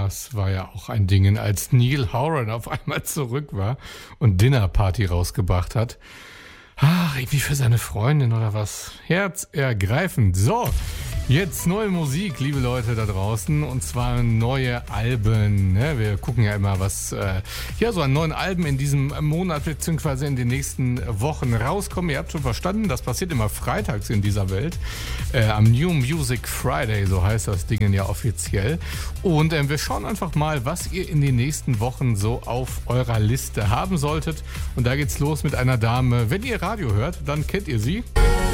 Das war ja auch ein Ding, als Neil Horan auf einmal zurück war und Dinner Party rausgebracht hat. Ach, irgendwie für seine Freundin oder was? Herzergreifend. So, jetzt neue Musik, liebe Leute da draußen, und zwar neue Alben. Ne? Wir gucken ja immer, was so an neuen Alben in diesem Monat bzw. in den nächsten Wochen rauskommen. Ihr habt schon verstanden, das passiert immer freitags in dieser Welt. Am New Music Friday, so heißt das Ding ja offiziell. Und wir schauen einfach mal, was ihr in den nächsten Wochen so auf eurer Liste haben solltet. Und da geht's los mit einer Dame. Wenn ihr Radio hört, dann kennt ihr sie.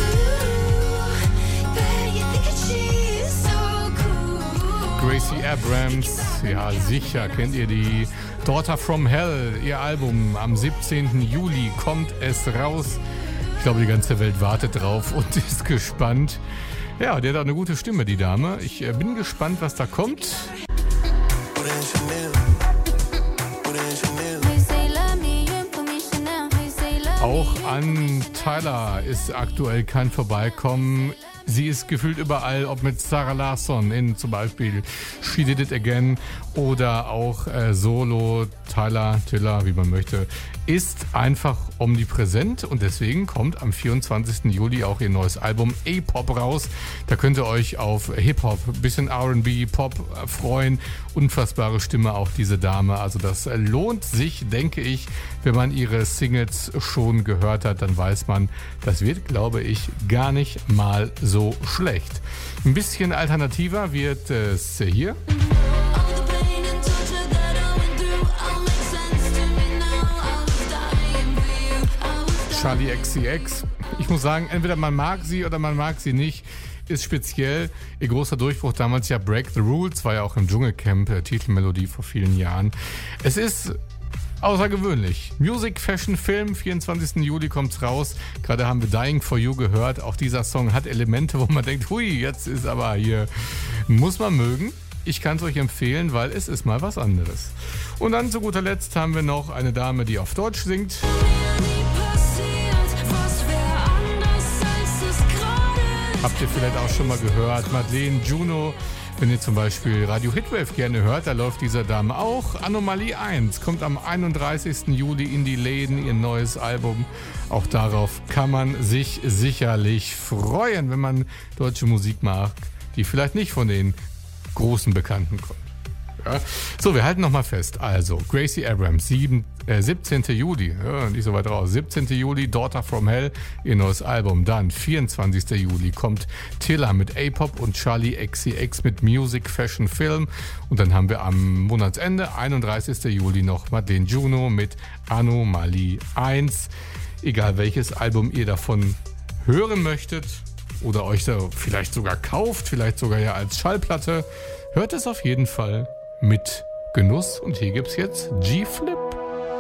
Gracie Abrams, ja sicher kennt ihr die. Daughter from Hell, ihr Album, am 17. Juli kommt es raus. Ich glaube, die ganze Welt wartet drauf und ist gespannt. Ja, die hat auch eine gute Stimme, die Dame. Ich bin gespannt, was da kommt. Auch an Tyler ist aktuell kein Vorbeikommen. Sie ist gefühlt überall, ob mit Sarah Larsson in zum Beispiel She Did It Again oder auch Solo, Tyler, wie man möchte, ist einfach omnipräsent und deswegen kommt am 24. Juli auch ihr neues Album A-Pop raus. Da könnt ihr euch auf Hip-Hop, bisschen R&B, Pop freuen. Unfassbare Stimme auch diese Dame. Also das lohnt sich, denke ich, wenn man ihre Singles schon gehört hat, dann weiß man, das wird, glaube ich, gar nicht mal so schlecht. Ein bisschen alternativer wird es hier. Charli XCX. Ich muss sagen, entweder man mag sie oder man mag sie nicht. Ist speziell. Ihr großer Durchbruch damals ja Break the Rules, war ja auch im Dschungelcamp Titelmelodie vor vielen Jahren. Es ist außergewöhnlich. Music, Fashion, Film, 24. Juli kommt's raus. Gerade haben wir Dying for You gehört. Auch dieser Song hat Elemente, wo man denkt, hui, jetzt ist aber hier, muss man mögen. Ich kann es euch empfehlen, weil es ist mal was anderes. Und dann zu guter Letzt haben wir noch eine Dame, die auf Deutsch singt. Habt ihr vielleicht auch schon mal gehört, Madeleine Juno. Wenn ihr zum Beispiel Radio Hitwave gerne hört, da läuft diese Dame auch. Anomalie 1 kommt am 31. Juli in die Läden, ihr neues Album. Auch darauf kann man sich sicherlich freuen, wenn man deutsche Musik mag, die vielleicht nicht von den großen Bekannten kommt. Ja. So, wir halten nochmal fest. Also, Gracie Abrams, 17. Juli, ja, nicht so weit raus. 17. Juli, Daughter from Hell, ihr neues Album. Dann, 24. Juli, kommt Tilla mit A-Pop und Charli XCX mit Music, Fashion, Film. Und dann haben wir am Monatsende, 31. Juli, noch Madeleine Juno mit Anomalie 1. Egal welches Album ihr davon hören möchtet oder euch da vielleicht sogar kauft, vielleicht sogar ja als Schallplatte, hört es auf jeden Fall mit Genuss. Und hier gibt's jetzt G-Flip.